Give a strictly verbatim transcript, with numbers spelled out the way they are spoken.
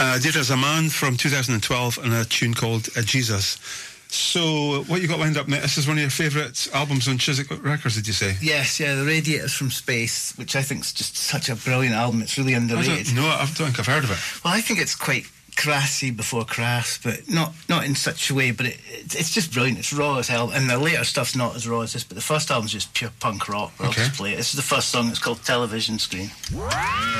Uh, Deirdre Zaman from two thousand twelve and a tune called uh, Jesus. So, what you got lined up next? This is one of your favourite albums on Chiswick Records, did you say? Yes, yeah, The Radiators from Space, which I think is just such a brilliant album. It's really underrated. I don't know, I don't think I've heard of it. Well, I think it's quite crassy before crass, but not not in such a way, but it, it, it's just brilliant. It's raw as hell, and the later stuff's not as raw as this, but the first album's just pure punk rock. I'll Okay. just play it. This is the first song. It's called Television Screen.